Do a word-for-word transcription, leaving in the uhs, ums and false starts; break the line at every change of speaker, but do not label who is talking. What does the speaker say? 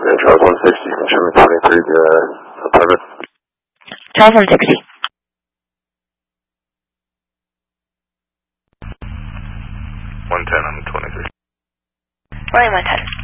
And Charles one sixty, can show me twenty-three, uh, private.
Charles one sixty.
one ten on twenty-three.
Running one ten.